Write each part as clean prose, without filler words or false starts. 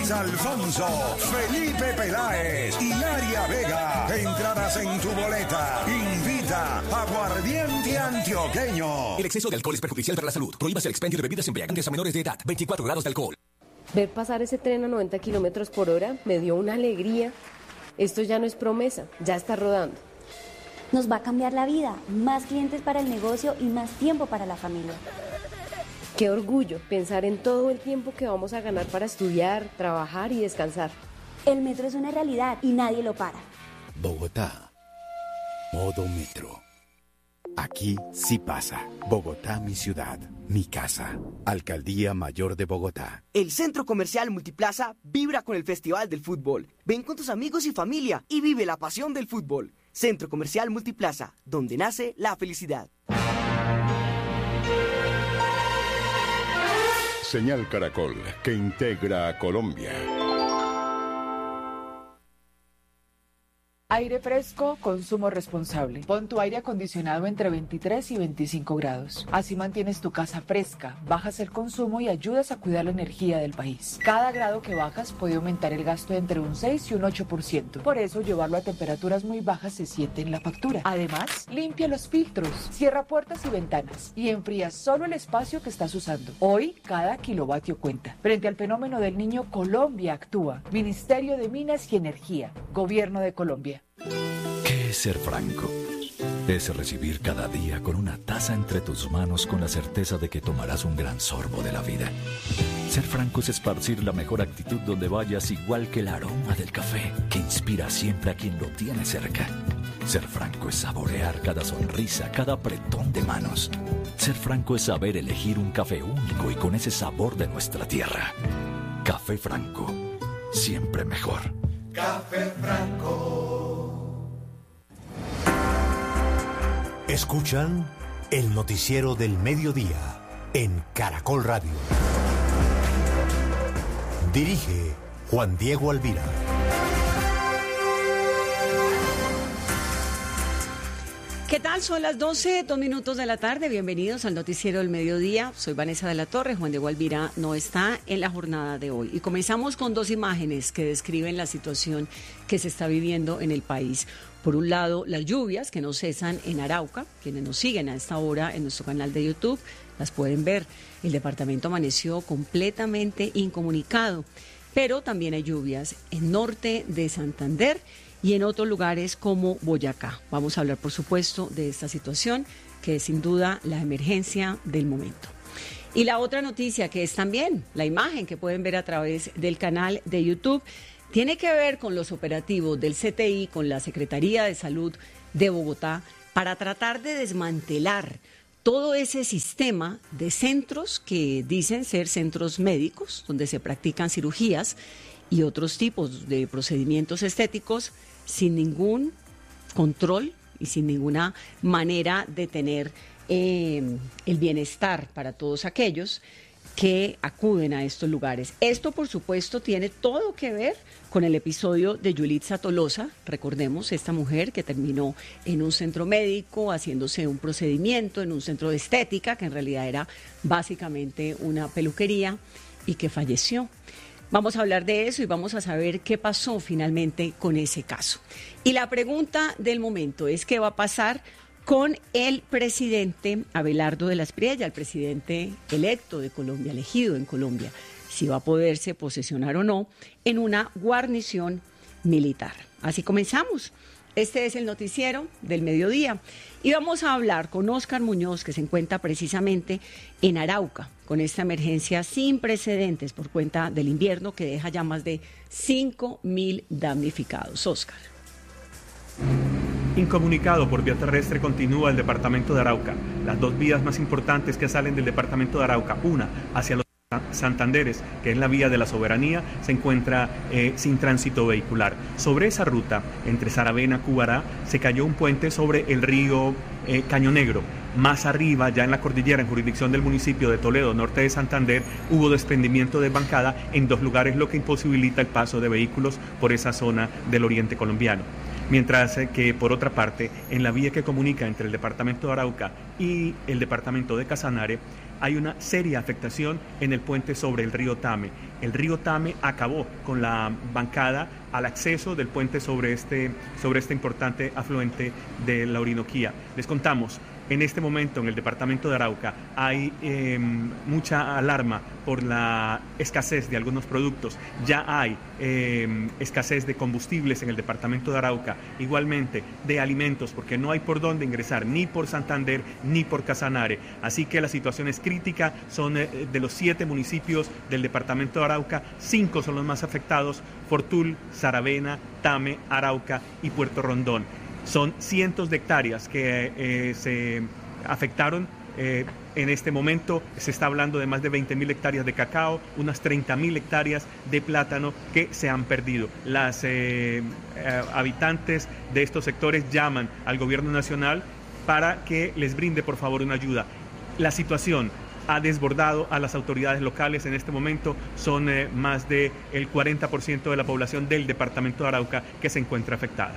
Luis Alfonso, Felipe Peláez y Aria Vega. Entradas en tu boleta. Invita Aguardiente Antioqueño. El exceso de alcohol es perjudicial para la salud. Prohíbas el expendio de bebidas embriagantes a menores de edad. 24 grados de alcohol. Ver pasar ese tren a 90 kilómetros por hora me dio una alegría. Esto ya no es promesa, ya está rodando. Nos va a cambiar la vida, más clientes para el negocio y más tiempo para la familia. Qué orgullo pensar en todo el tiempo que vamos a ganar para estudiar, trabajar y descansar. El metro es una realidad y nadie lo para. Bogotá. Modo metro. Aquí sí pasa. Bogotá, mi ciudad, mi casa. Alcaldía Mayor de Bogotá. El Centro Comercial Multiplaza vibra con el Festival del Fútbol. Ven con tus amigos y familia y vive la pasión del fútbol. Centro Comercial Multiplaza, donde nace la felicidad. Señal Caracol, que integra a Colombia. Aire fresco, consumo responsable. Pon tu aire acondicionado entre 23 y 25 grados. Así mantienes tu casa fresca, bajas el consumo y ayudas a cuidar la energía del país. Cada grado que bajas puede aumentar el gasto entre un 6 y un 8%. Por eso, llevarlo a temperaturas muy bajas se siente en la factura. Además, limpia los filtros, cierra puertas y ventanas y enfría solo el espacio que estás usando. Hoy, cada kilovatio cuenta. Frente al fenómeno del Niño, Colombia actúa. Ministerio de Minas y Energía. Gobierno de Colombia. ¿Qué es ser franco? Es recibir cada día con una taza entre tus manos con la certeza de que tomarás un gran sorbo de la vida. Ser franco es esparcir la mejor actitud donde vayas, igual que el aroma del café que inspira siempre a quien lo tiene cerca. Ser franco es saborear cada sonrisa, cada apretón de manos. Ser franco es saber elegir un café único y con ese sabor de nuestra tierra. Café Franco, siempre mejor. Café Franco. Escuchan el noticiero del mediodía en Caracol Radio. Dirige Juan Diego Alvira. ¿Qué tal? Son las 12, 2 minutos de la tarde. Bienvenidos al noticiero del mediodía. Soy Vanessa de la Torre. Juan Diego Alvira no está en la jornada de hoy. Y comenzamos con dos imágenes que describen la situación que se está viviendo en el país. Por un lado, las lluvias que no cesan en Arauca. Quienes nos siguen a esta hora en nuestro canal de YouTube las pueden ver. El departamento amaneció completamente incomunicado. Pero también hay lluvias en norte de Santander y en otros lugares como Boyacá. Vamos a hablar, por supuesto, de esta situación, que es sin duda la emergencia del momento. Y la otra noticia, que es también la imagen que pueden ver a través del canal de YouTube, tiene que ver con los operativos del CTI, con la Secretaría de Salud de Bogotá, para tratar de desmantelar todo ese sistema de centros que dicen ser centros médicos, donde se practican cirugías y otros tipos de procedimientos estéticos, sin ningún control y sin ninguna manera de tener el bienestar para todos aquellos que acuden a estos lugares. Esto, por supuesto, tiene todo que ver con el episodio de Yulitza Tolosa. Recordemos, esta mujer que terminó en un centro médico haciéndose un procedimiento, en un centro de estética, que en realidad era básicamente una peluquería, y que falleció. Vamos a hablar de eso y vamos a saber qué pasó finalmente con ese caso. Y la pregunta del momento es qué va a pasar con el presidente Abelardo de la Espriella, el presidente electo de Colombia, elegido en Colombia, si va a poderse posesionar o no en una guarnición militar. Así comenzamos. Este es el noticiero del mediodía y vamos a hablar con Óscar Muñoz, que se encuentra precisamente en Arauca, con esta emergencia sin precedentes por cuenta del invierno que deja ya más de 5.000 damnificados. Óscar. Incomunicado por vía terrestre continúa el departamento de Arauca. Las dos vías más importantes que salen del departamento de Arauca, una hacia los Santanderes, que es la vía de la Soberanía, se encuentra sin tránsito vehicular. Sobre esa ruta, entre Saravena, Cubará, se cayó un puente sobre el río Caño Negro. Más arriba, ya en la cordillera, en jurisdicción del municipio de Toledo, norte de Santander, hubo desprendimiento de bancada en dos lugares, lo que imposibilita el paso de vehículos por esa zona del oriente colombiano. mientras que por otra parte, en la vía que comunica entre el departamento de Arauca y el departamento de Casanare, hay una seria afectación en el puente sobre el río Tame. El río Tame acabó con la bancada al acceso del puente sobre este importante afluente de la Orinoquía. Les contamos, en este momento en el departamento de Arauca hay mucha alarma por la escasez de algunos productos. Ya hay escasez de combustibles en el departamento de Arauca, igualmente de alimentos, porque no hay por dónde ingresar, ni por Santander ni por Casanare. Así que la situación es crítica. Son de los 7 municipios del departamento de Arauca, 5 son los más afectados: Fortul, Saravena, Tame, Arauca y Puerto Rondón. Son cientos de hectáreas que se afectaron. En este momento se está hablando de más de 20.000 hectáreas de cacao, unas 30.000 hectáreas de plátano que se han perdido. Las habitantes de estos sectores llaman al gobierno nacional para que les brinde por favor una ayuda. La situación ha desbordado a las autoridades locales. En este momento son más del 40% de la población del departamento de Arauca que se encuentra afectada.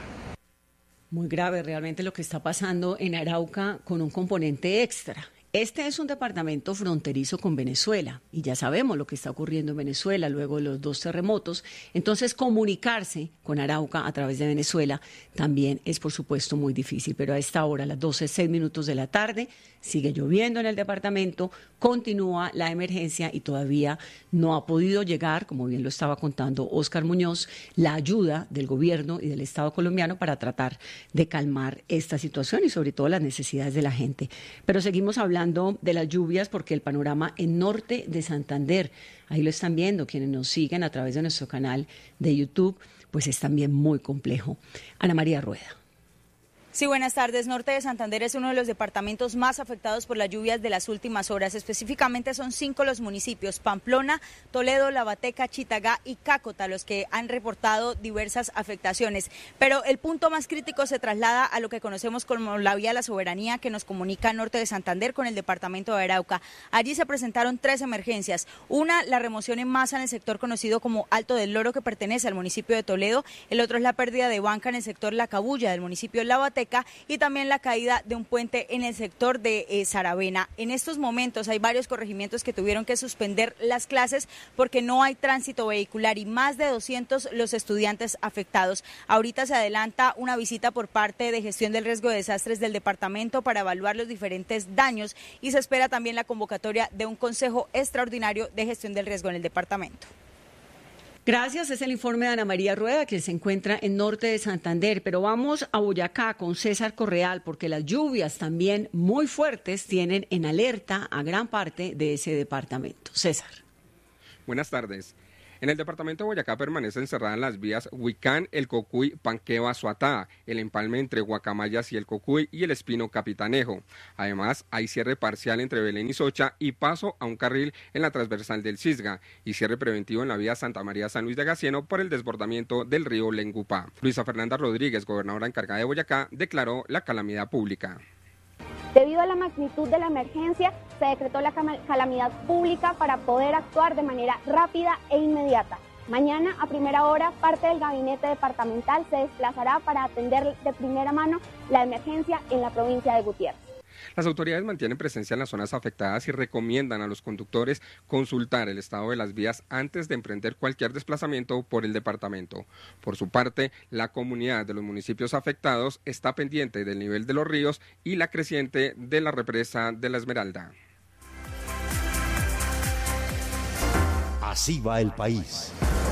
Muy grave realmente lo que está pasando en Arauca, con un componente extra. Este es un departamento fronterizo con Venezuela y ya sabemos lo que está ocurriendo en Venezuela luego de los 2 terremotos. Entonces, comunicarse con Arauca a través de Venezuela también es, por supuesto, muy difícil. Pero a esta hora, a las 12:06 de la tarde, sigue lloviendo en el departamento, continúa la emergencia y todavía no ha podido llegar, como bien lo estaba contando Óscar Muñoz, la ayuda del gobierno y del Estado colombiano para tratar de calmar esta situación y sobre todo las necesidades de la gente. Pero seguimos hablando de las lluvias porque el panorama en norte de Santander, ahí lo están viendo quienes nos siguen a través de nuestro canal de YouTube, pues es también muy complejo. Ana María Rueda. Sí, buenas tardes. Norte de Santander es uno de los departamentos más afectados por las lluvias de las últimas horas. Específicamente son 5 los municipios: Pamplona, Toledo, Lavateca, Chitagá y Cácota, los que han reportado diversas afectaciones. Pero el punto más crítico se traslada a lo que conocemos como la vía de la soberanía, que nos comunica Norte de Santander con el departamento de Arauca. Allí se presentaron 3 emergencias. Una, la remoción en masa en el sector conocido como Alto del Loro, que pertenece al municipio de Toledo. El otro es la pérdida de banca en el sector La Cabulla del municipio de Lavateca, y también la caída de un puente en el sector de Saravena. En estos momentos hay varios corregimientos que tuvieron que suspender las clases porque no hay tránsito vehicular y más de 200 los estudiantes afectados. Ahorita se adelanta una visita por parte de Gestión del Riesgo de Desastres del departamento para evaluar los diferentes daños y se espera también la convocatoria de un consejo extraordinario de gestión del riesgo en el departamento. Gracias, es el informe de Ana María Rueda, que se encuentra en norte de Santander. Pero vamos a Boyacá con César Correal, porque las lluvias también muy fuertes tienen en alerta a gran parte de ese departamento. César. Buenas tardes. En el departamento de Boyacá permanecen cerradas las vías Huicán, El Cocuy, Panqueva, Suatá, el empalme entre Guacamayas y El Cocuy y el Espino Capitanejo. Además, hay cierre parcial entre Belén y Socha y paso a un carril en la transversal del Cisga y cierre preventivo en la vía Santa María-San Luis de Gacieno por el desbordamiento del río Lengupá. Luisa Fernanda Rodríguez, gobernadora encargada de Boyacá, declaró la calamidad pública. Debido a la magnitud de la emergencia, se decretó la calamidad pública para poder actuar de manera rápida e inmediata. Mañana, a primera hora, parte del gabinete departamental se desplazará para atender de primera mano la emergencia en la provincia de Gutiérrez. Las autoridades mantienen presencia en las zonas afectadas y recomiendan a los conductores consultar el estado de las vías antes de emprender cualquier desplazamiento por el departamento. Por su parte, la comunidad de los municipios afectados está pendiente del nivel de los ríos y la creciente de la represa de la Esmeralda. Así va el país.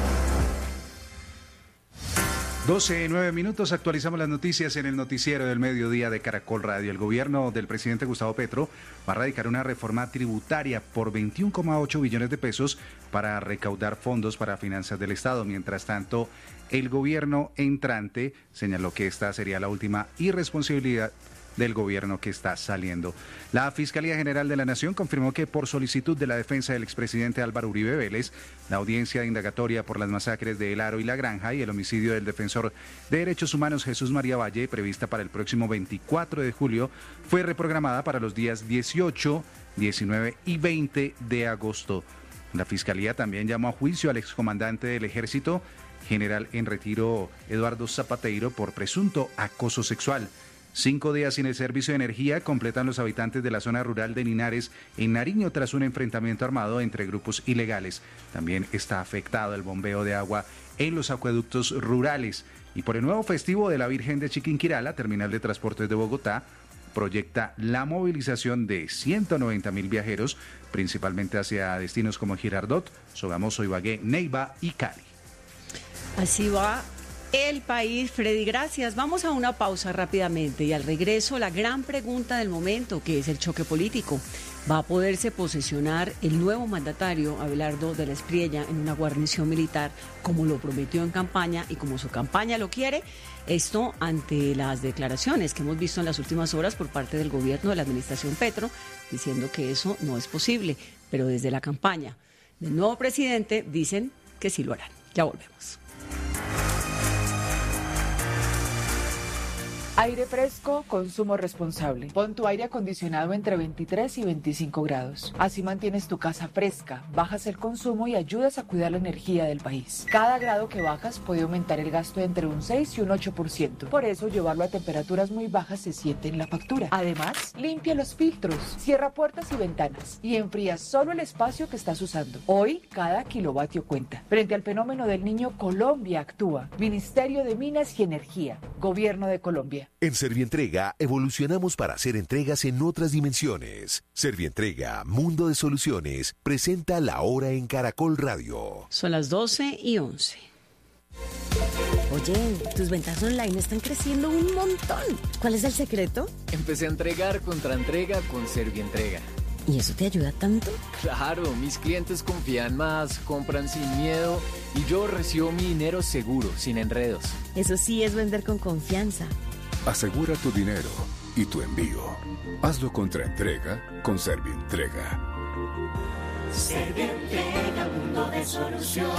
12:09, actualizamos las noticias en el noticiero del mediodía de Caracol Radio. El gobierno del presidente Gustavo Petro va a radicar una reforma tributaria por 21,8 billones de pesos para recaudar fondos para finanzas del Estado. Mientras tanto, el gobierno entrante señaló que esta sería la última irresponsabilidad del gobierno que está saliendo. La Fiscalía General de la Nación confirmó que por solicitud de la defensa del expresidente Álvaro Uribe Vélez, la audiencia de indagatoria por las masacres de El Aro y La Granja y el homicidio del defensor de derechos humanos Jesús María Valle, prevista para el próximo 24 de julio, fue reprogramada para los días 18, 19 y 20 de agosto. La Fiscalía también llamó a juicio al excomandante del Ejército, general en retiro Eduardo Zapateiro, por presunto acoso sexual. 5 días sin el servicio de energía completan los habitantes de la zona rural de Linares, en Nariño, tras un enfrentamiento armado entre grupos ilegales. También está afectado el bombeo de agua en los acueductos rurales. Y por el nuevo festivo de la Virgen de Chiquinquirá, la Terminal de Transportes de Bogotá proyecta la movilización de 190.000 viajeros, principalmente hacia destinos como Girardot, Sogamoso, Ibagué, Neiva y Cali. Así va el país, Freddy, gracias. Vamos a una pausa rápidamente y al regreso la gran pregunta del momento, que es el choque político. ¿Va a poderse posesionar el nuevo mandatario, Abelardo de la Espriella, en una guarnición militar como lo prometió en campaña y como su campaña lo quiere? Esto ante las declaraciones que hemos visto en las últimas horas por parte del gobierno de la administración Petro, diciendo que eso no es posible, pero desde la campaña del nuevo presidente dicen que sí lo harán. Ya volvemos. Aire fresco, consumo responsable. Pon tu aire acondicionado entre 23 y 25 grados. Así mantienes tu casa fresca, bajas el consumo y ayudas a cuidar la energía del país. Cada grado que bajas puede aumentar el gasto entre un 6 y un 8%. Por eso, llevarlo a temperaturas muy bajas se siente en la factura. Además, limpia los filtros, cierra puertas y ventanas y enfría solo el espacio que estás usando. Hoy, cada kilovatio cuenta. Frente al fenómeno del Niño, Colombia actúa. Ministerio de Minas y Energía. Gobierno de Colombia. En Servientrega evolucionamos para hacer entregas en otras dimensiones. Servientrega, Mundo de Soluciones, presenta La Hora en Caracol Radio. Son las 12:11. Oye, tus ventas online están creciendo un montón. ¿Cuál es el secreto? Empecé a entregar contra entrega con Servientrega. ¿Y eso te ayuda tanto? Claro, mis clientes confían más, compran sin miedo y yo recibo mi dinero seguro, sin enredos. Eso sí es vender con confianza. Asegura tu dinero y tu envío. Hazlo contra entrega con Servientrega. Servientrega, mundo de soluciones.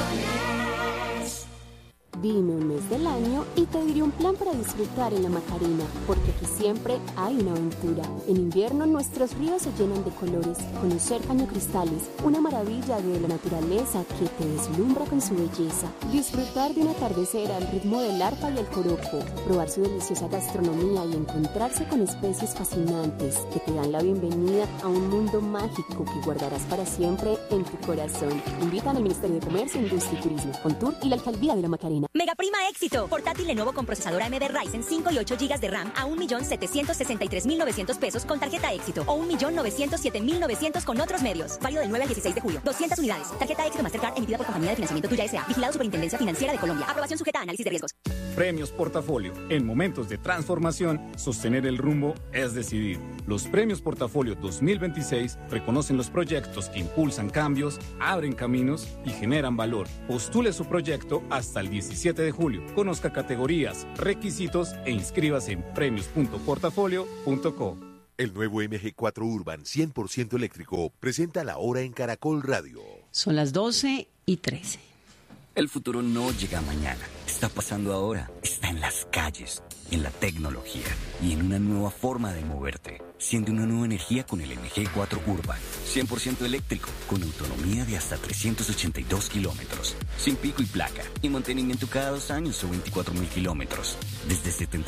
Dime un mes del año y te diré un plan para disfrutar en la Macarena, porque aquí siempre hay una aventura. En invierno nuestros ríos se llenan de colores. Conocer cañocristales, una maravilla de la naturaleza que te deslumbra con su belleza. Disfrutar de un atardecer al ritmo del arpa y el joropo. Probar su deliciosa gastronomía y encontrarse con especies fascinantes que te dan la bienvenida a un mundo mágico que guardarás para siempre en tu corazón. Invitan al Ministerio de Comercio, Industria y Turismo, Contur y la Alcaldía de la Macarena. Mega Prima Éxito. Portátil Lenovo con procesador AMD Ryzen 5 y 8 GB de RAM a 1.763.900 pesos con tarjeta Éxito o 1.907.900 con otros medios. Válido del 9 al 16 de julio. 200 unidades. Tarjeta Éxito Mastercard emitida por Compañía de Financiamiento Tuya S.A. Vigilado Superintendencia Financiera de Colombia. Aprobación sujeta a análisis de riesgos. Premios Portafolio. En momentos de transformación, sostener el rumbo es decidir. Los Premios Portafolio 2026 reconocen los proyectos que impulsan cambios, abren caminos y generan valor. Postule su proyecto hasta el 17 de julio. Conozca categorías, requisitos e inscríbase en premios.portafolio.co. El nuevo MG4 Urban 100% eléctrico presenta La Hora en Caracol Radio. Son las 12:13. El futuro no llega mañana, está pasando ahora, está en las calles, en la tecnología y en una nueva forma de moverte. Siente una nueva energía con el MG4 Urban, 100% eléctrico, con autonomía de hasta 382 kilómetros, sin pico y placa, y mantenimiento cada 2 años o 24.000 kilómetros, desde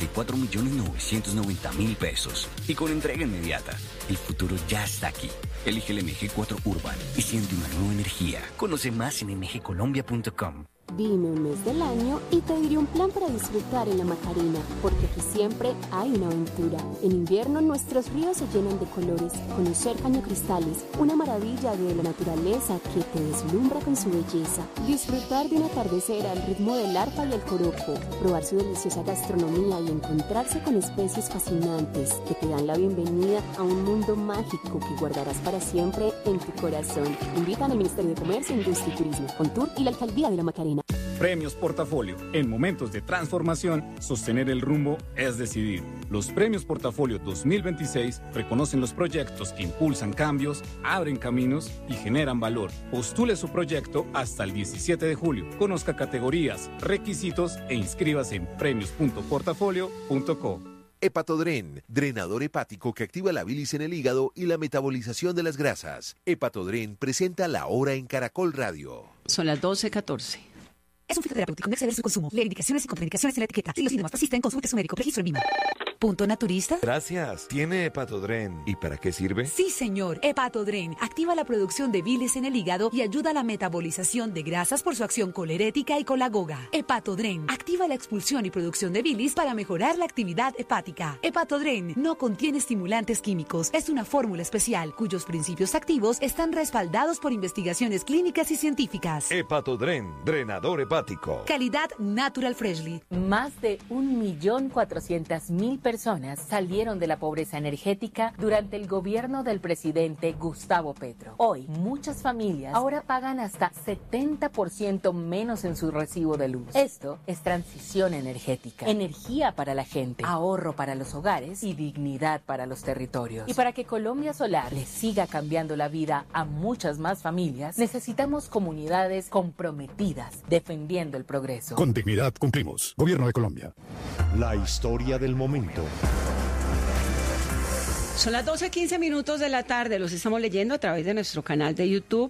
74.990.000 pesos, y con entrega inmediata. El futuro ya está aquí. Elige el MG4 Urban y siente una nueva energía. Conoce más en mgcolombia.com. Dime un mes del año y te diré un plan para disfrutar en la Macarena, porque aquí siempre hay una aventura. En invierno nuestros ríos se llenan de colores. Conocer cañocristales, una maravilla de la naturaleza que te deslumbra con su belleza. Disfrutar de un atardecer al ritmo del arpa y el joropo. Probar su deliciosa gastronomía y encontrarse con especies fascinantes que te dan la bienvenida a un mundo mágico que guardarás para siempre en tu corazón. Invitan al Ministerio de Comercio, Industria y Turismo, Contur y la Alcaldía de la Macarena. Premios Portafolio. En momentos de transformación, sostener el rumbo es decidir. Los Premios Portafolio 2026 reconocen los proyectos que impulsan cambios, abren caminos y generan valor. Postule su proyecto hasta el 17 de julio. Conozca categorías, requisitos e inscríbase en premios.portafolio.co. Hepatodren, drenador hepático que activa la bilis en el hígado y la metabolización de las grasas. Hepatodren presenta La Hora en Caracol Radio. Son las 12:14. Es un fitoterapéutico, no exceder su consumo. Lee indicaciones y contraindicaciones en la etiqueta. Si los síntomas persisten, consulte a su médico. Registro en VIMA. ¿Punto naturista? Gracias. ¿Tiene Hepatodren? ¿Y para qué sirve? Sí, señor. Hepatodren activa la producción de bilis en el hígado y ayuda a la metabolización de grasas por su acción colerética y colagoga. Hepatodren activa la expulsión y producción de bilis para mejorar la actividad hepática. Hepatodren no contiene estimulantes químicos. Es una fórmula especial cuyos principios activos están respaldados por investigaciones clínicas y científicas. Hepatodren, drenador hepático. Calidad Natural Freshly. Más de 1.400.000 personas salieron de la pobreza energética durante el gobierno del presidente Gustavo Petro. Hoy, muchas familias ahora pagan hasta 70% menos en su recibo de luz. Esto es transición energética, energía para la gente, ahorro para los hogares y dignidad para los territorios. Y para que Colombia Solar le siga cambiando la vida a muchas más familias, necesitamos comunidades comprometidas, defendiendo el progreso. Con dignidad cumplimos. Gobierno de Colombia. La historia del momento. Son las 12:15 de la tarde, los estamos leyendo a través de nuestro canal de YouTube.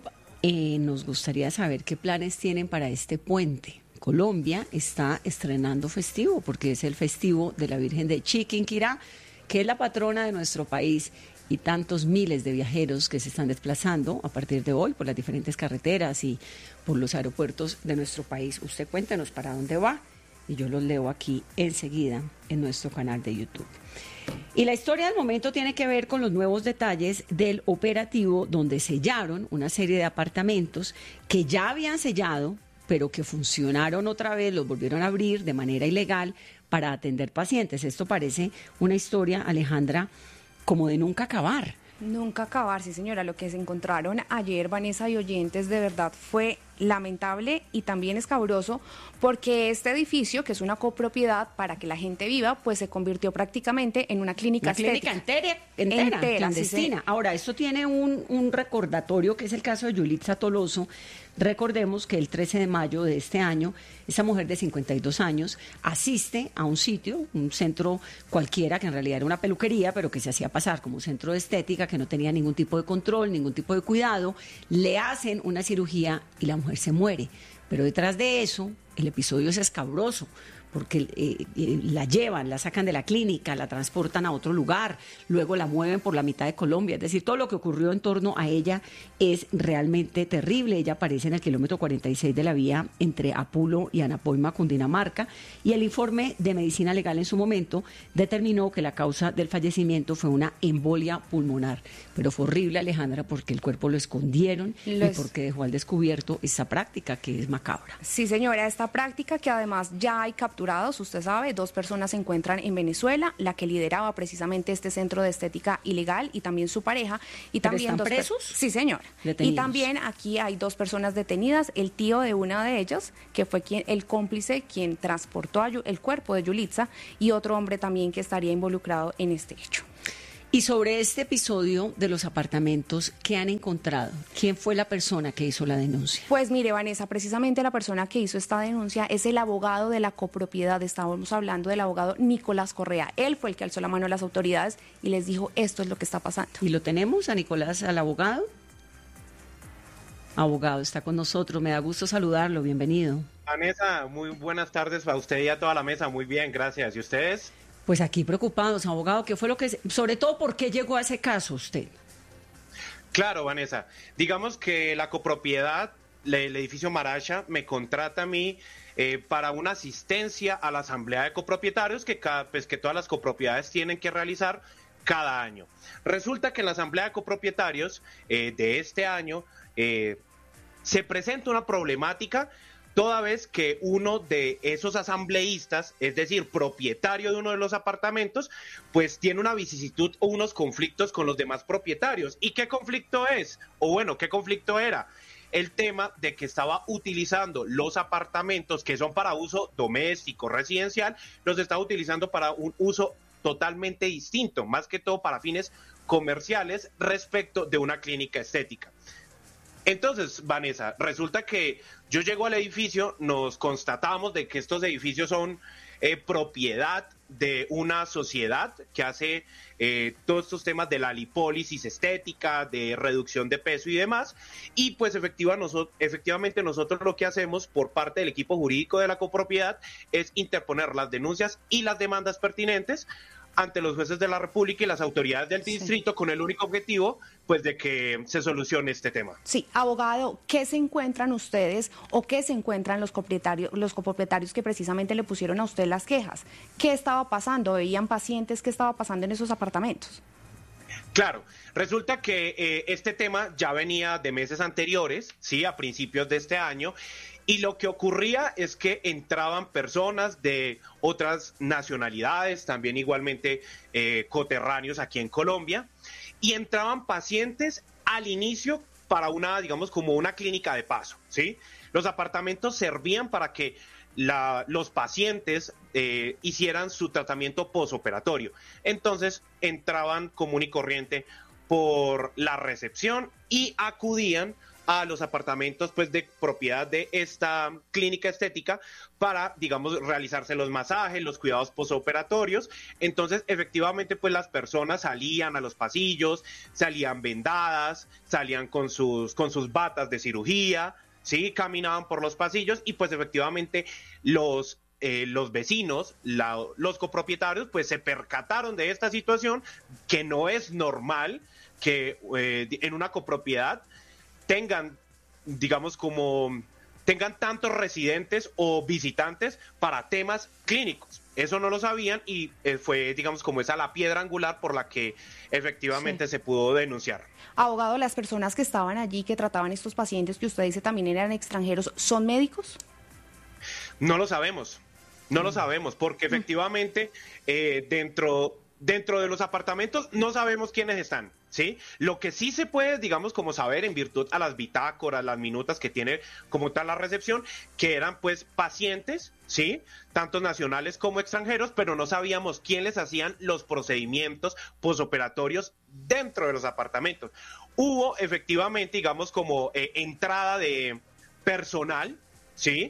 Nos gustaría saber qué planes tienen para este puente. Colombia está estrenando festivo, porque es el festivo de la Virgen de Chiquinquirá, que es la patrona de nuestro país, y tantos miles de viajeros que se están desplazando a partir de hoy por las diferentes carreteras y por los aeropuertos de nuestro país. Usted cuéntenos para dónde va y yo los leo aquí enseguida en nuestro canal de YouTube. Y la historia del momento tiene que ver con los nuevos detalles del operativo donde sellaron una serie de apartamentos que ya habían sellado, pero que funcionaron otra vez, los volvieron a abrir de manera ilegal para atender pacientes. Esto parece una historia, Alejandra, como de nunca acabar. Nunca acabar, sí señora. Lo que se encontraron ayer, Vanessa y oyentes, de verdad fue lamentable y también escabroso, porque este edificio, que es una copropiedad para que la gente viva, pues se convirtió prácticamente en una clínica estética. Entera, clandestina. Sí. Ahora, esto tiene un recordatorio, que es el caso de Yulitza Toloso. Recordemos que el 13 de mayo de este año, esa mujer de 52 años asiste a un sitio, un centro cualquiera, que en realidad era una peluquería, pero que se hacía pasar como un centro de estética, que no tenía ningún tipo de control, ningún tipo de cuidado. Le hacen una cirugía y la mujer se muere. Pero detrás de eso, el episodio es escabroso, porque la llevan, la sacan de la clínica, la transportan a otro lugar, luego la mueven por la mitad de Colombia. Es decir, todo lo que ocurrió en torno a ella es realmente terrible. Ella aparece en el kilómetro 46 de la vía entre Apulo y Anapoima, Cundinamarca, y el informe de medicina legal en su momento determinó que la causa del fallecimiento fue una embolia pulmonar. Pero fue horrible, Alejandra, porque el cuerpo lo escondieron y porque dejó al descubierto esta práctica que es macabra. Sí, señora, esta práctica que además ya hay capturados, usted sabe, 2 personas se encuentran en Venezuela, la que lideraba precisamente este centro de estética ilegal y también su pareja. Y también ¿Están presos? Sí, señora. Detenidos. Y también aquí hay 2 personas detenidas, el tío de una de ellas, que fue el cómplice, quien transportó el cuerpo de Yulitza, y otro hombre también que estaría involucrado en este hecho. Y sobre este episodio de los apartamentos, ¿qué han encontrado? ¿Quién fue la persona que hizo la denuncia? Pues mire, Vanessa, precisamente la persona que hizo esta denuncia es el abogado de la copropiedad. Estábamos hablando del abogado Nicolás Correa. Él fue el que alzó la mano a las autoridades y les dijo, esto es lo que está pasando. ¿Y lo tenemos a Nicolás, al abogado? Abogado, está con nosotros. Me da gusto saludarlo. Bienvenido. Vanessa, muy buenas tardes para usted y a toda la mesa. Muy bien, gracias. ¿Y ustedes? Pues aquí preocupados, abogado, ¿qué fue lo que, sobre todo, por qué llegó a ese caso usted? Claro, Vanessa, digamos que la copropiedad, el edificio Maracha, me contrata a mí para una asistencia a la asamblea de copropietarios que todas las copropiedades tienen que realizar cada año. Resulta que en la asamblea de copropietarios de este año se presenta una problemática, toda vez que uno de esos asambleístas, es decir, propietario de uno de los apartamentos, pues tiene una vicisitud o unos conflictos con los demás propietarios. ¿Y qué conflicto es? O bueno, ¿qué conflicto era? El tema de que estaba utilizando los apartamentos que son para uso doméstico, residencial, los estaba utilizando para un uso totalmente distinto, más que todo para fines comerciales respecto de una clínica estética. Entonces, Vanessa, resulta que yo llego al edificio, nos constatamos de que estos edificios son propiedad de una sociedad que hace todos estos temas de la lipólisis estética, de reducción de peso y demás, y pues efectivamente nosotros lo que hacemos por parte del equipo jurídico de la copropiedad es interponer las denuncias y las demandas pertinentes ante los jueces de la República y las autoridades del distrito con el único objetivo, pues, de que se solucione este tema. Sí, abogado, ¿qué se encuentran ustedes o qué se encuentran los copropietarios que precisamente le pusieron a usted las quejas? ¿Qué estaba pasando? ¿Veían pacientes? ¿Qué estaba pasando en esos apartamentos? Claro, resulta que este tema ya venía de meses anteriores, sí, a principios de este año, y lo que ocurría es que entraban personas de otras nacionalidades, también igualmente coterráneos aquí en Colombia, y entraban pacientes al inicio para una, digamos, como una clínica de paso, ¿sí? Los apartamentos servían para que los pacientes hicieran su tratamiento posoperatorio. Entonces entraban común y corriente por la recepción y acudían a los apartamentos, pues, de propiedad de esta clínica estética para, digamos, realizarse los masajes, los cuidados posoperatorios. Entonces, efectivamente, pues las personas salían a los pasillos, salían vendadas, salían con sus batas de cirugía, sí, caminaban por los pasillos y pues efectivamente los vecinos, los copropietarios, pues se percataron de esta situación, que no es normal que en una copropiedad tengan, digamos, tengan tantos residentes o visitantes para temas clínicos. Eso no lo sabían y fue, digamos, como esa la piedra angular por la que efectivamente se pudo denunciar. Abogado, ¿las personas que estaban allí, que trataban estos pacientes, que usted dice también eran extranjeros, son médicos? No lo sabemos, porque efectivamente dentro de los apartamentos no sabemos quiénes están, ¿sí? Lo que sí se puede, digamos, como saber en virtud a las bitácoras, las minutas que tiene como tal la recepción, que eran pues pacientes, ¿sí? Tanto nacionales como extranjeros, pero no sabíamos quién les hacían los procedimientos posoperatorios dentro de los apartamentos. Hubo efectivamente, digamos, como entrada de personal, ¿sí?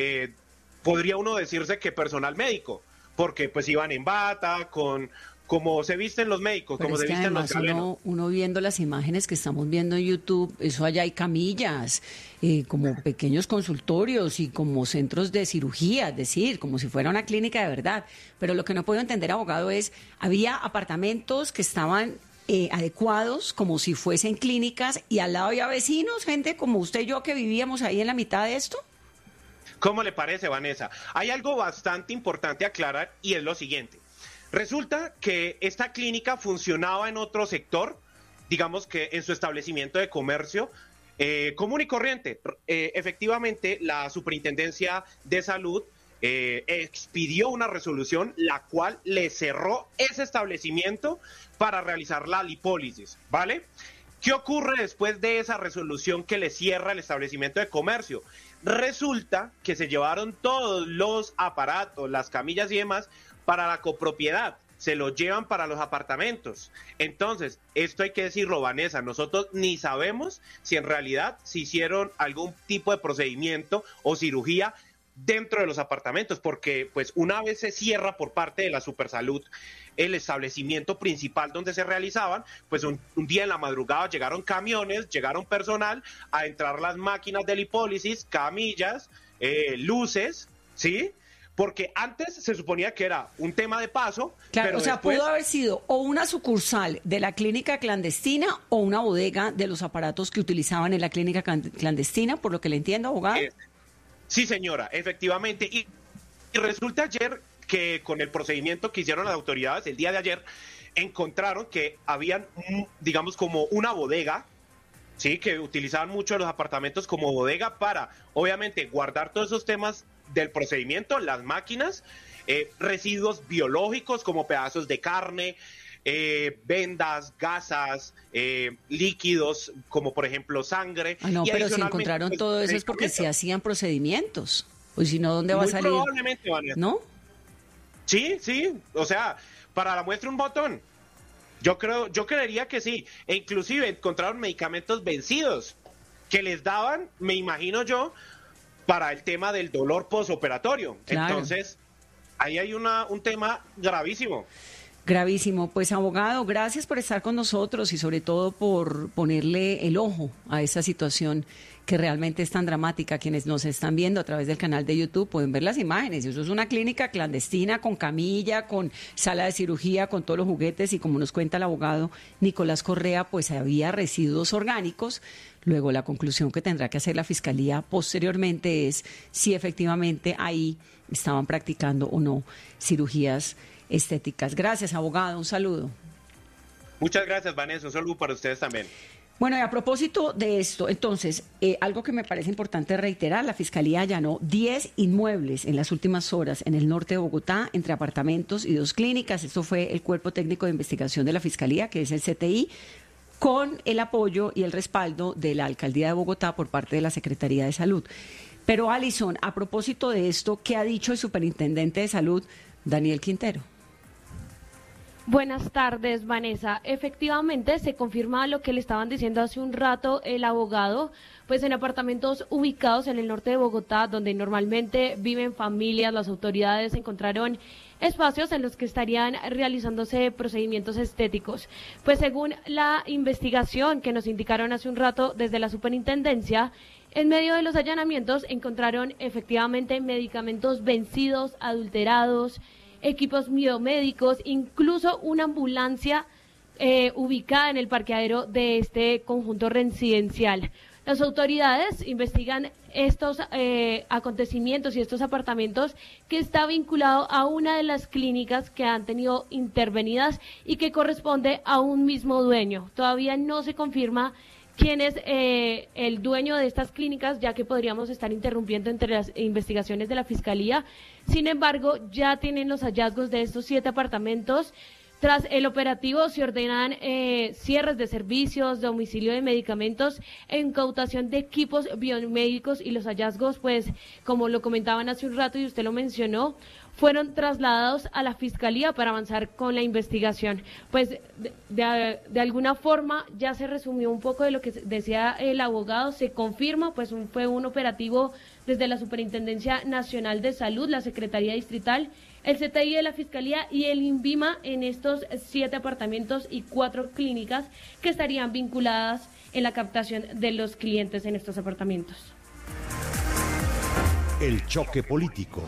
Podría uno decirse que personal médico, porque pues iban en bata, como se visten los médicos, pero como se visten los galenos. Uno viendo las imágenes que estamos viendo en YouTube, eso allá hay camillas, como pequeños consultorios y como centros de cirugía, es decir, como si fuera una clínica de verdad. Pero lo que no puedo entender, abogado, es, había apartamentos que estaban adecuados, como si fuesen clínicas, y al lado había vecinos, gente como usted y yo que vivíamos ahí en la mitad de esto. ¿Cómo le parece, Vanessa? Hay algo bastante importante a aclarar y es lo siguiente. Resulta que esta clínica funcionaba en otro sector, digamos que en su establecimiento de comercio común y corriente. Efectivamente, la Superintendencia de Salud expidió una resolución la cual le cerró ese establecimiento para realizar la lipólisis, ¿vale? ¿Qué ocurre después de esa resolución que le cierra el establecimiento de comercio? Resulta que se llevaron todos los aparatos, las camillas y demás para la copropiedad, se los llevan para los apartamentos. Entonces, esto hay que decirlo, Vanessa, nosotros ni sabemos si en realidad se hicieron algún tipo de procedimiento o cirugía dentro de los apartamentos, porque pues una vez se cierra por parte de la Supersalud el establecimiento principal donde se realizaban, pues un día en la madrugada llegaron camiones, llegaron personal a entrar las máquinas de lipólisis, camillas, luces, ¿sí? Porque antes se suponía que era un tema de paso. Claro, pero o sea, después... pudo haber sido o una sucursal de la clínica clandestina o una bodega de los aparatos que utilizaban en la clínica clandestina, por lo que le entiendo, abogado. Sí, señora, efectivamente. Y resulta ayer que con el procedimiento que hicieron las autoridades el día de ayer, encontraron que habían, digamos, como una bodega, sí, que utilizaban mucho los apartamentos como bodega para, obviamente, guardar todos esos temas del procedimiento, las máquinas, residuos biológicos como pedazos de carne, vendas, gasas, líquidos como por ejemplo sangre. No, pero si encontraron todo eso es porque se hacían procedimientos. Pues si no, ¿dónde va a salir? Probablemente, Vanessa. ¿No? Sí, o sea, para la muestra un botón. Yo creería que sí. E inclusive encontraron medicamentos vencidos que les daban, me imagino yo, para el tema del dolor posoperatorio. Claro. Entonces, ahí hay un tema gravísimo. Gravísimo. Pues abogado, gracias por estar con nosotros y sobre todo por ponerle el ojo a esa situación que realmente es tan dramática. Quienes nos están viendo a través del canal de YouTube pueden ver las imágenes. Eso es una clínica clandestina con camilla, con sala de cirugía, con todos los juguetes y como nos cuenta el abogado Nicolás Correa, pues había residuos orgánicos. Luego la conclusión que tendrá que hacer la Fiscalía posteriormente es si efectivamente ahí estaban practicando o no cirugías estéticas. Gracias, abogado. Un saludo. Muchas gracias, Vanessa. Un saludo para ustedes también. Bueno, y a propósito de esto, entonces, algo que me parece importante reiterar, la Fiscalía allanó 10 inmuebles en las últimas horas en el norte de Bogotá, entre apartamentos y 2 clínicas. Esto fue el Cuerpo Técnico de Investigación de la Fiscalía, que es el CTI, con el apoyo y el respaldo de la Alcaldía de Bogotá por parte de la Secretaría de Salud. Pero, Alison, a propósito de esto, ¿qué ha dicho el Superintendente de Salud, Daniel Quintero? Buenas tardes, Vanessa. Efectivamente, se confirma lo que le estaban diciendo hace un rato el abogado, pues en apartamentos ubicados en el norte de Bogotá, donde normalmente viven familias, las autoridades encontraron espacios en los que estarían realizándose procedimientos estéticos. Pues según la investigación que nos indicaron hace un rato desde la superintendencia, en medio de los allanamientos encontraron efectivamente medicamentos vencidos, adulterados, equipos biomédicos, incluso una ambulancia ubicada en el parqueadero de este conjunto residencial. Las autoridades investigan estos acontecimientos y estos apartamentos que está vinculado a una de las clínicas que han tenido intervenidas y que corresponde a un mismo dueño. Todavía no se confirma quién es el dueño de estas clínicas, ya que podríamos estar interrumpiendo entre las investigaciones de la Fiscalía. Sin embargo, ya tienen los hallazgos de estos 7 apartamentos. Tras el operativo se ordenan cierres de servicios, domicilio de medicamentos, incautación de equipos biomédicos y los hallazgos, pues, como lo comentaban hace un rato y usted lo mencionó, fueron trasladados a la Fiscalía para avanzar con la investigación. Pues de alguna forma ya se resumió un poco de lo que decía el abogado, se confirma, pues fue un operativo desde la Superintendencia Nacional de Salud, la Secretaría Distrital, el CTI de la Fiscalía y el INVIMA en estos 7 apartamentos y 4 clínicas que estarían vinculadas en la captación de los clientes en estos apartamentos. El choque político.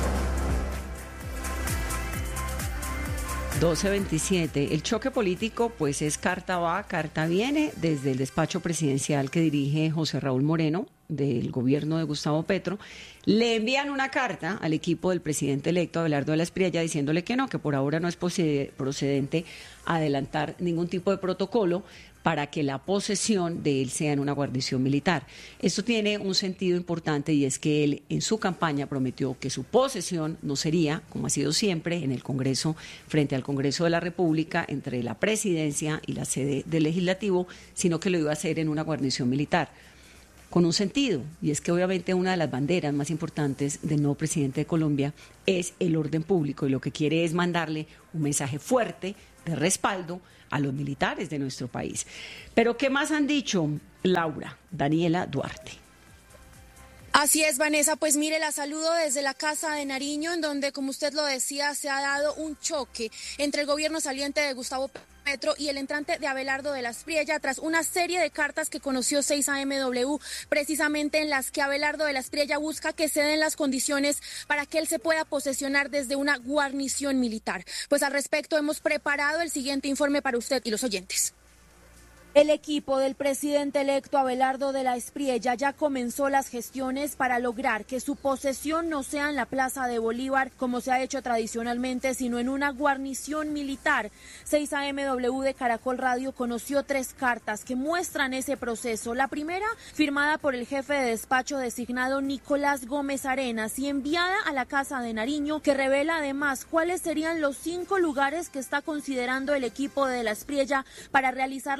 12:27. El choque político, pues es carta va, carta viene, desde el despacho presidencial que dirige José Raúl Moreno, del gobierno de Gustavo Petro. Le envían una carta al equipo del presidente electo, Abelardo de la Espriella, diciéndole que no, que por ahora no es procedente adelantar ningún tipo de protocolo para que la posesión de él sea en una guarnición militar. Esto tiene un sentido importante y es que él en su campaña prometió que su posesión no sería, como ha sido siempre, en el Congreso, frente al Congreso de la República, entre la presidencia y la sede del Legislativo, sino que lo iba a hacer en una guarnición militar. Con un sentido, y es que obviamente una de las banderas más importantes del nuevo presidente de Colombia es el orden público y lo que quiere es mandarle un mensaje fuerte de respaldo a los militares de nuestro país. Pero ¿qué más han dicho, Laura? Daniela Duarte. Así es, Vanessa, pues mire, la saludo desde la Casa de Nariño, en donde, como usted lo decía, se ha dado un choque entre el gobierno saliente de Gustavo Petro y el entrante de Abelardo de la Espriella tras una serie de cartas que conoció 6AMW, precisamente en las que Abelardo de la Espriella busca que se den las condiciones para que él se pueda posesionar desde una guarnición militar. Pues al respecto hemos preparado el siguiente informe para usted y los oyentes. El equipo del presidente electo Abelardo de la Espriella ya comenzó las gestiones para lograr que su posesión no sea en la Plaza de Bolívar, como se ha hecho tradicionalmente, sino en una guarnición militar. 6AMW de Caracol Radio conoció 3 cartas que muestran ese proceso. La primera, firmada por el jefe de despacho designado Nicolás Gómez Arenas y enviada a la Casa de Nariño, que revela además cuáles serían los 5 lugares que está considerando el equipo de la Espriella para realizar la posesión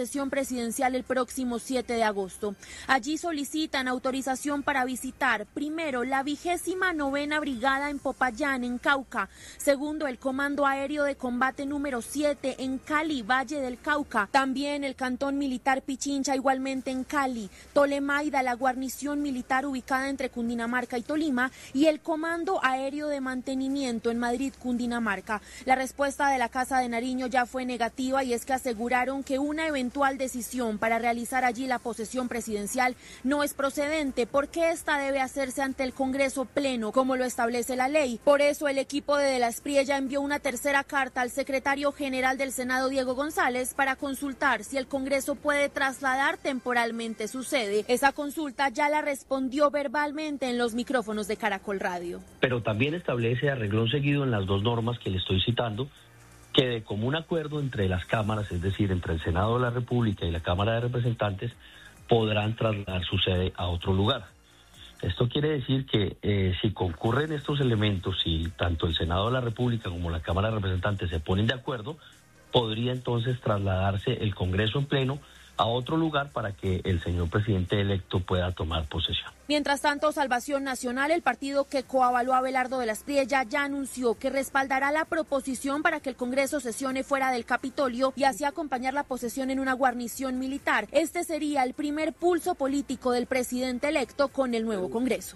posesión presidencial el próximo 7 de agosto. Allí solicitan autorización para visitar, primero, la 29ª Brigada en Popayán, en Cauca, segundo, el Comando Aéreo de Combate número 7 en Cali, Valle del Cauca, también el Cantón Militar Pichincha, igualmente en Cali, Tolemaida, la guarnición militar ubicada entre Cundinamarca y Tolima, y el Comando Aéreo de Mantenimiento en Madrid, Cundinamarca. La respuesta de la Casa de Nariño ya fue negativa, y es que aseguraron que una eventual decisión para realizar allí la posesión presidencial no es procedente, porque esta debe hacerse ante el Congreso Pleno, como lo establece la ley. Por eso el equipo de la Espriella envió una tercera carta al secretario general del Senado, Diego González, para consultar si el Congreso puede trasladar temporalmente su sede. Esa consulta ya la respondió verbalmente en los micrófonos de Caracol Radio. Pero también establece a renglón seguido en las dos normas que le estoy citando que de común acuerdo entre las cámaras, es decir, entre el Senado de la República y la Cámara de Representantes, podrán trasladar su sede a otro lugar. Esto quiere decir que si concurren estos elementos, si tanto el Senado de la República como la Cámara de Representantes se ponen de acuerdo, podría entonces trasladarse el Congreso en pleno a otro lugar para que el señor presidente electo pueda tomar posesión. Mientras tanto, Salvación Nacional, el partido que coavaló a Abelardo de la Espriella, ya anunció que respaldará la proposición para que el Congreso sesione fuera del Capitolio y así acompañar la posesión en una guarnición militar. Este sería el primer pulso político del presidente electo con el nuevo Congreso.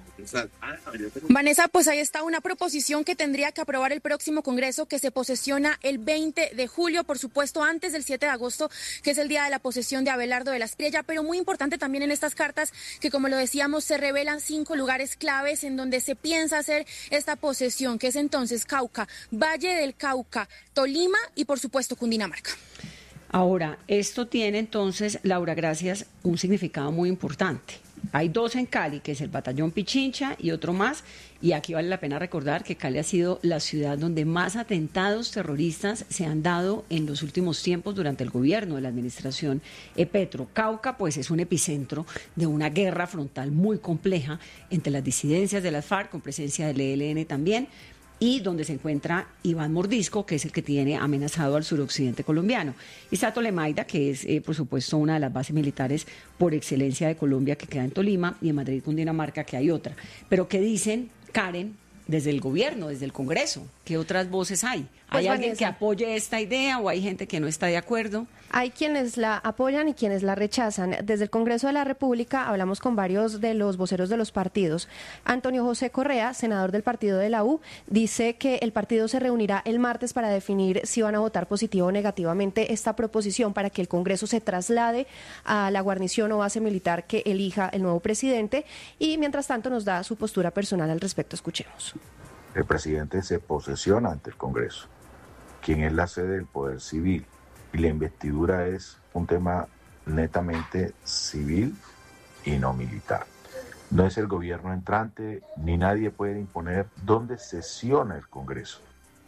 Vanessa, pues ahí está una proposición que tendría que aprobar el próximo Congreso, que se posesiona el 20 de julio, por supuesto antes del 7 de agosto, que es el día de la posesión de Abelardo de la Espriella, pero muy importante también en estas cartas que, como lo decíamos, se revelan 5 lugares claves en donde se piensa hacer esta posesión, que es entonces Cauca, Valle del Cauca, Tolima y por supuesto Cundinamarca. Ahora, esto tiene entonces, Laura, gracias, un significado muy importante. Hay 2 en Cali, que es el Batallón Pichincha y otro más, y aquí vale la pena recordar que Cali ha sido la ciudad donde más atentados terroristas se han dado en los últimos tiempos durante el gobierno de la administración Petro. Cauca, pues, es un epicentro de una guerra frontal muy compleja entre las disidencias de las FARC, con presencia del ELN también, y donde se encuentra Iván Mordisco, que es el que tiene amenazado al suroccidente colombiano. Y está Tolemaida, que es, por supuesto, una de las bases militares por excelencia de Colombia, que queda en Tolima, y en Madrid, Cundinamarca, que hay otra. Pero ¿qué dicen, Karen, desde el gobierno, desde el Congreso? ¿Qué otras voces hay? ¿Hay alguien que apoye esta idea o hay gente que no está de acuerdo? Hay quienes la apoyan y quienes la rechazan. Desde el Congreso de la República hablamos con varios de los voceros de los partidos. Antonio José Correa, senador del partido de la U, dice que el partido se reunirá el martes para definir si van a votar positivo o negativamente esta proposición para que el Congreso se traslade a la guarnición o base militar que elija el nuevo presidente, y mientras tanto nos da su postura personal al respecto. Escuchemos. El presidente se posesiona ante el Congreso, quien es la sede del Poder Civil, y la investidura es un tema netamente civil y no militar. No es el gobierno entrante, ni nadie puede imponer dónde sesiona el Congreso.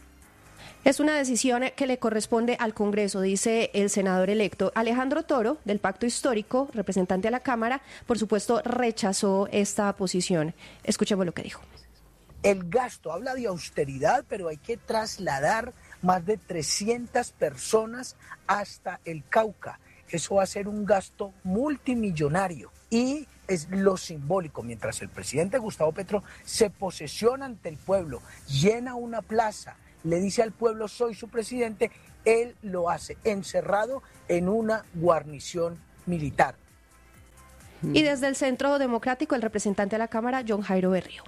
Es una decisión que le corresponde al Congreso, dice el senador electo. Alejandro Toro, del Pacto Histórico, representante a la Cámara, por supuesto rechazó esta posición. Escuchemos lo que dijo. El gasto, habla de austeridad, pero hay que trasladar más de 300 personas hasta el Cauca. Eso va a ser un gasto multimillonario y es lo simbólico. Mientras el presidente Gustavo Petro se posesiona ante el pueblo, llena una plaza, le dice al pueblo soy su presidente, él lo hace encerrado en una guarnición militar. Y desde el Centro Democrático, el representante a la Cámara, John Jairo Berrío.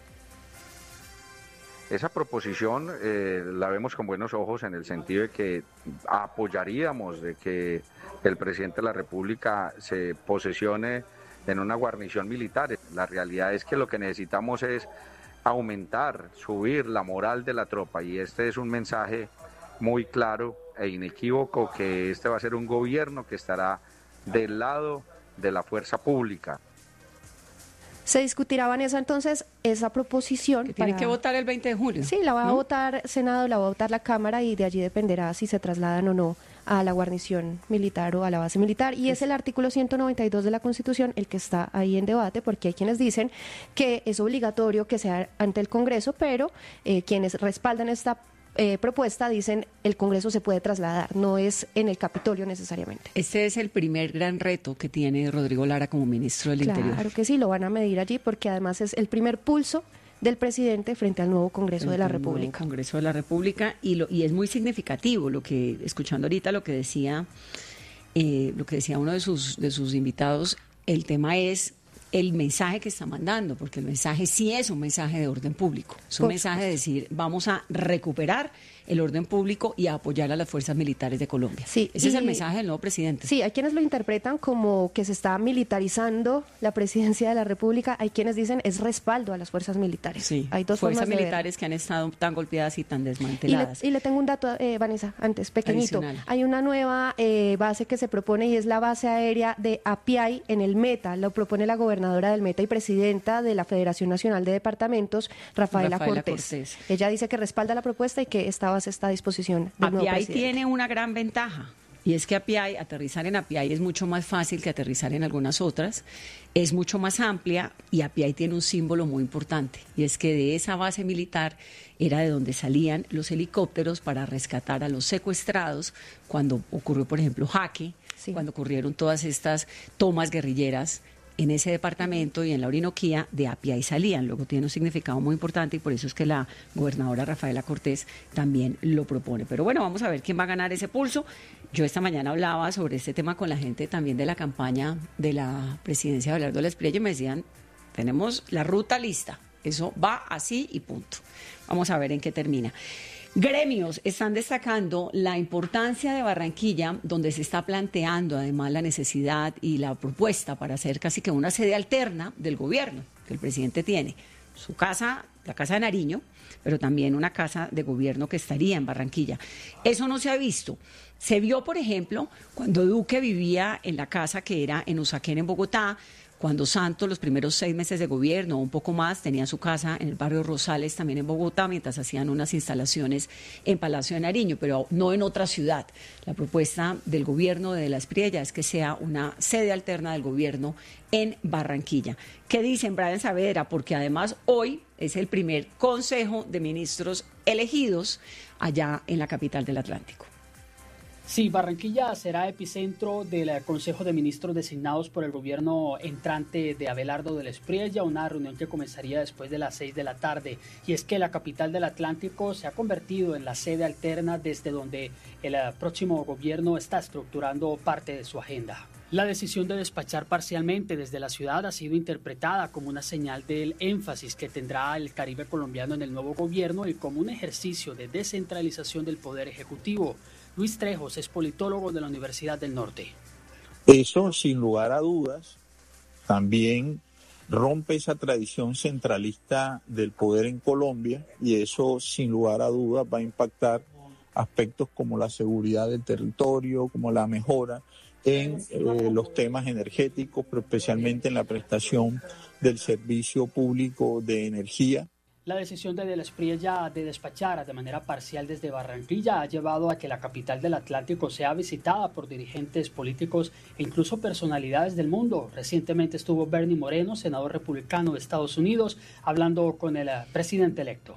Esa proposición la vemos con buenos ojos en el sentido de que apoyaríamos de que el presidente de la República se posesione en una guarnición militar. La realidad es que lo que necesitamos es aumentar, subir la moral de la tropa, y este es un mensaje muy claro e inequívoco que este va a ser un gobierno que estará del lado de la fuerza pública. Se discutirá, Vanessa, entonces esa proposición. Que tiene que votar el 20 de julio. Sí, la va a votar Senado, la va a votar la Cámara, y de allí dependerá si se trasladan o no a la guarnición militar o a la base militar. Y es el artículo 192 de la Constitución el que está ahí en debate, porque hay quienes dicen que es obligatorio que sea ante el Congreso, pero quienes respaldan esta propuesta, dicen el Congreso se puede trasladar, no es en el Capitolio necesariamente. Este es el primer gran reto que tiene Rodrigo Lara como ministro del Interior. Claro que sí, lo van a medir allí porque además es el primer pulso del presidente frente al nuevo Congreso de la República. Congreso de la República y es muy significativo lo que, escuchando ahorita lo que decía uno de sus invitados, el tema es el mensaje que está mandando, porque el mensaje sí es un mensaje de orden público, es un mensaje de decir vamos a recuperar el orden público y a apoyar a las fuerzas militares de Colombia. Sí, ese es el mensaje del nuevo presidente. Sí, hay quienes lo interpretan como que se está militarizando la presidencia de la República, hay quienes dicen es respaldo a las fuerzas militares. Sí, hay dos fuerzas formas militares que han estado tan golpeadas y tan desmanteladas. Y le tengo un dato, Vanessa, antes, pequeñito. Adicional. Hay una nueva base que se propone y es la base aérea de Apiay en el Meta, lo propone la gobernadora del Meta y presidenta de la Federación Nacional de Departamentos, Rafaela Cortés. Ella dice que respalda la propuesta y que esta base está a disposición del nuevo presidente. Apiay tiene una gran ventaja, y es que aterrizar en Apiay es mucho más fácil que aterrizar en algunas otras, es mucho más amplia y Apiay tiene un símbolo muy importante, y es que de esa base militar era de donde salían los helicópteros para rescatar a los secuestrados cuando ocurrió, por ejemplo, Jaque, cuando ocurrieron todas estas tomas guerrilleras en ese departamento y en la Orinoquía, de Apiay salían. Luego tiene un significado muy importante y por eso es que la gobernadora Rafaela Cortés también lo propone. Pero bueno, vamos a ver quién va a ganar ese pulso. Yo esta mañana hablaba sobre este tema con la gente también de la campaña de la presidencia de Abelardo Espriella y me decían, tenemos la ruta lista, eso va así y punto. Vamos a ver en qué termina. Gremios están destacando la importancia de Barranquilla, donde se está planteando además la necesidad y la propuesta para hacer casi que una sede alterna del gobierno que el presidente tiene. Su casa, la Casa de Nariño, pero también una casa de gobierno que estaría en Barranquilla. Eso no se ha visto. Se vio, por ejemplo, cuando Duque vivía en la casa que era en Usaquén, en Bogotá, cuando Santos, los primeros 6 meses de gobierno, o un poco más, tenía su casa en el barrio Rosales, también en Bogotá, mientras hacían unas instalaciones en Palacio de Nariño, pero no en otra ciudad. La propuesta del gobierno de Espriella es que sea una sede alterna del gobierno en Barranquilla. ¿Qué dicen, Brian Saavedra? Porque además hoy es el primer Consejo de Ministros elegidos allá en la capital del Atlántico. Sí, Barranquilla será epicentro del Consejo de Ministros designados por el gobierno entrante de Abelardo Espriella, una reunión que comenzaría después de las 6 de la tarde. Y es que la capital del Atlántico se ha convertido en la sede alterna desde donde el próximo gobierno está estructurando parte de su agenda. La decisión de despachar parcialmente desde la ciudad ha sido interpretada como una señal del énfasis que tendrá el Caribe colombiano en el nuevo gobierno y como un ejercicio de descentralización del Poder Ejecutivo. Luis Trejos es politólogo de la Universidad del Norte. Eso, sin lugar a dudas, también rompe esa tradición centralista del poder en Colombia y eso, sin lugar a dudas, va a impactar aspectos como la seguridad del territorio, como la mejora en los temas energéticos, pero especialmente en la prestación del servicio público de energía. La decisión de Espriella de despachar de manera parcial desde Barranquilla ha llevado a que la capital del Atlántico sea visitada por dirigentes políticos e incluso personalidades del mundo. Recientemente estuvo Bernie Moreno, senador republicano de Estados Unidos, hablando con el presidente electo.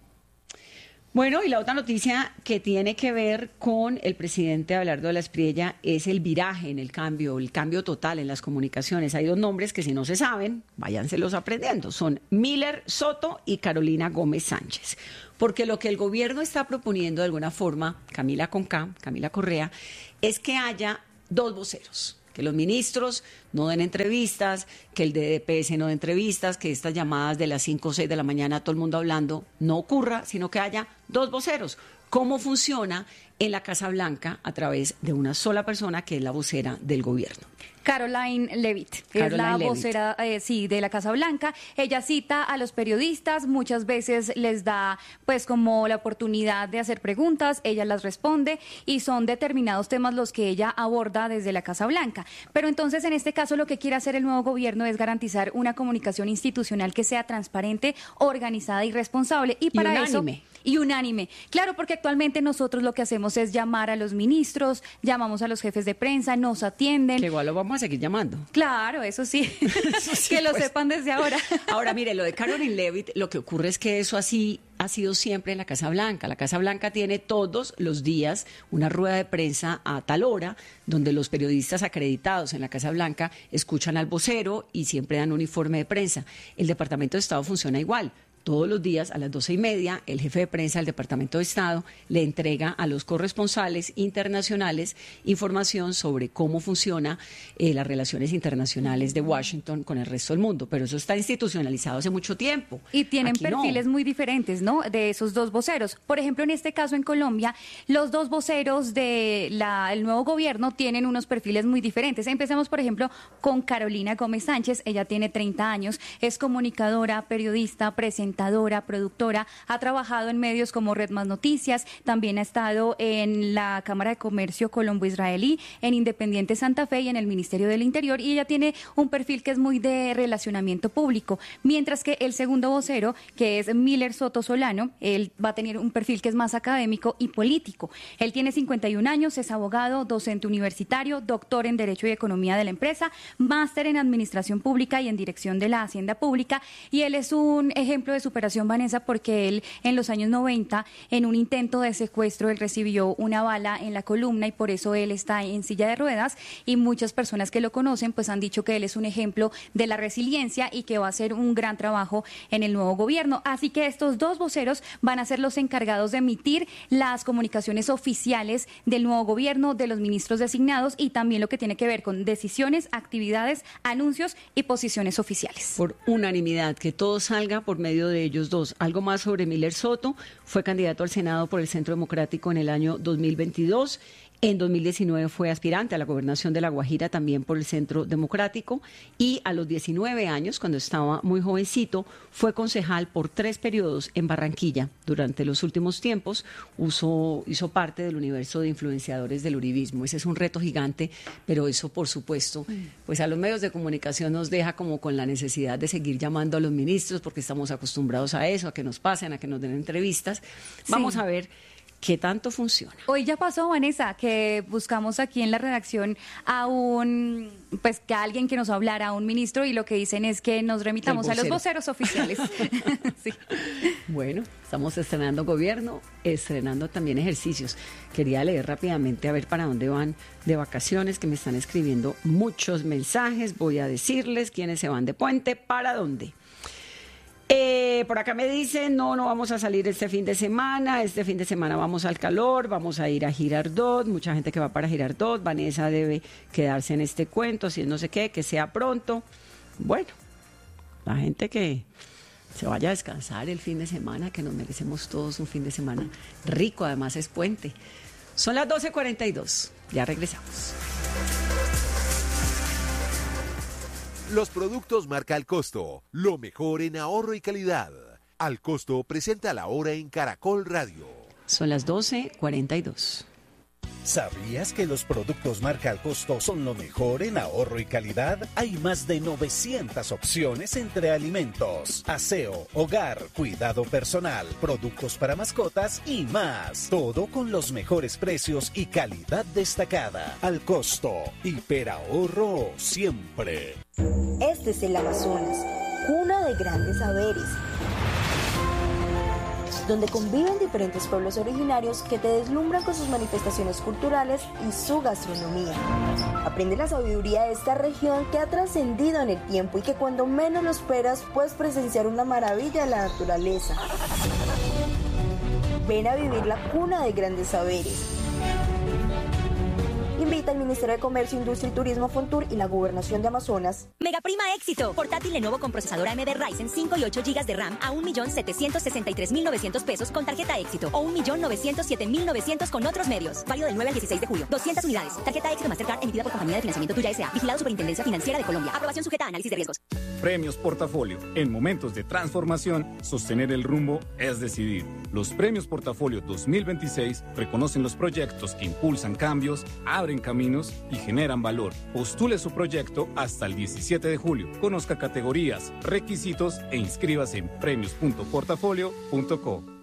Bueno, y la otra noticia que tiene que ver con el presidente Abelardo Espriella es el viraje en el cambio total en las comunicaciones. Hay 2 nombres que si no se saben, váyanselos aprendiendo. Son Miller Soto y Carolina Gómez Sánchez. Porque lo que el gobierno está proponiendo de alguna forma, Camila Correa, es que haya 2 voceros. Que los ministros no den entrevistas, que el DDPS no dé entrevistas, que estas llamadas de las 5 o 6 de la mañana, todo el mundo hablando, no ocurra, sino que haya 2 voceros. ¿Cómo funciona en la Casa Blanca a través de una sola persona que es la vocera del gobierno? Caroline Leavitt es la vocera de la Casa Blanca. Ella cita a los periodistas, muchas veces les da pues como la oportunidad de hacer preguntas, ella las responde y son determinados temas los que ella aborda desde la Casa Blanca. Pero entonces en este caso lo que quiere hacer el nuevo gobierno es garantizar una comunicación institucional que sea transparente, organizada y responsable. Y para unánime. Y unánime. Claro, porque actualmente nosotros lo que hacemos es llamar a los ministros, llamamos a los jefes de prensa, nos atienden. Que igual lo vamos a seguir llamando. Claro, eso sí, que lo sepan desde ahora. Ahora, mire, lo de Caroline Leavitt, lo que ocurre es que eso así ha sido siempre la Casa Blanca. La Casa Blanca tiene todos los días una rueda de prensa a tal hora, donde los periodistas acreditados en la Casa Blanca escuchan al vocero y siempre dan un informe de prensa. El Departamento de Estado funciona igual. Todos los días a las 12:30, el jefe de prensa del Departamento de Estado le entrega a los corresponsales internacionales información sobre cómo funciona las relaciones internacionales de Washington con el resto del mundo. Pero eso está institucionalizado hace mucho tiempo. Y tienen Aquí perfiles muy diferentes, ¿no? De esos dos voceros. Por ejemplo, en este caso en Colombia, los dos voceros del nuevo gobierno tienen unos perfiles muy diferentes. Empecemos, por ejemplo, con Carolina Gómez Sánchez. Ella tiene 30 años, es comunicadora, periodista, presentadora, productora, ha trabajado en medios como Red Más Noticias, también ha estado en la Cámara de Comercio Colombo-Israelí, en Independiente Santa Fe y en el Ministerio del Interior, y ella tiene un perfil que es muy de relacionamiento público, mientras que el segundo vocero, que es Miller Soto Solano, él va a tener un perfil que es más académico y político. Él tiene 51 años, es abogado, docente universitario, doctor en Derecho y Economía de la Empresa, máster en Administración Pública y en Dirección de la Hacienda Pública, y él es un ejemplo de superación, Vanessa, porque él en los años 90, en un intento de secuestro, él recibió una bala en la columna y por eso él está en silla de ruedas, y muchas personas que lo conocen pues han dicho que él es un ejemplo de la resiliencia y que va a hacer un gran trabajo en el nuevo gobierno. Así que estos dos voceros van a ser los encargados de emitir las comunicaciones oficiales del nuevo gobierno, de los ministros designados y también lo que tiene que ver con decisiones, actividades, anuncios y posiciones oficiales. Por unanimidad, que todo salga por medio de ellos dos. Algo más sobre Miller Soto: fue candidato al Senado por el Centro Democrático en el año 2022. En 2019 fue aspirante a la gobernación de La Guajira, también por el Centro Democrático, y a los 19 años, cuando estaba muy jovencito, fue concejal por 3 periodos en Barranquilla. Durante los últimos tiempos hizo parte del universo de influenciadores del uribismo. Ese es un reto gigante, pero eso, por supuesto, pues a los medios de comunicación nos deja como con la necesidad de seguir llamando a los ministros, porque estamos acostumbrados a eso, a que nos pasen, a que nos den entrevistas. Vamos a ver ¿qué tanto funciona? Hoy ya pasó, Vanessa, que buscamos aquí en la redacción a que alguien que nos hablara, a un ministro, y lo que dicen es que nos remitamos a los voceros oficiales. Sí. Bueno, estamos estrenando gobierno, estrenando también ejercicios. Quería leer rápidamente a ver para dónde van de vacaciones, que me están escribiendo muchos mensajes. Voy a decirles quiénes se van de puente, para dónde. Por acá me dicen, no vamos a salir este fin de semana vamos al calor, vamos a ir a Girardot, mucha gente que va para Girardot, Vanessa debe quedarse en este cuento, así no sé qué, que sea pronto. Bueno, la gente que se vaya a descansar el fin de semana, que nos merecemos todos un fin de semana rico, además es puente. Son las 12:42, ya regresamos. Los productos marca Al Costo, lo mejor en ahorro y calidad. Al Costo presenta la hora en Caracol Radio. Son las 12:42. ¿Sabías que los productos marca Al Costo son lo mejor en ahorro y calidad? Hay más de 900 opciones entre alimentos, aseo, hogar, cuidado personal, productos para mascotas y más. Todo con los mejores precios y calidad destacada. Al Costo, hiperahorro siempre. Este es el Amazonas, cuna de grandes saberes, donde conviven diferentes pueblos originarios que te deslumbran con sus manifestaciones culturales y su gastronomía. Aprende la sabiduría de esta región que ha trascendido en el tiempo y que cuando menos lo esperas puedes presenciar una maravilla de la naturaleza. Ven a vivir la cuna de grandes saberes. Invita al Ministerio de Comercio, Industria y Turismo, Fontur y la Gobernación de Amazonas. Mega Prima Éxito. Portátil Lenovo con procesador AMD Ryzen 5 y 8 GB de RAM a 1.763.900 pesos con tarjeta Éxito o 1.907.900 con otros medios. Válido del 9 al 16 de julio. 200 unidades. Tarjeta Éxito Mastercard emitida por Compañía de Financiamiento Tuya S.A. Vigilado Superintendencia Financiera de Colombia. Aprobación sujeta a análisis de riesgos. Premios Portafolio. En momentos de transformación, sostener el rumbo es decidir. Los Premios Portafolio 2026 reconocen los proyectos que impulsan cambios, abren caminos y generan valor. Postule su proyecto hasta el 17 de julio. Conozca categorías, requisitos e inscríbase en premios.portafolio.co.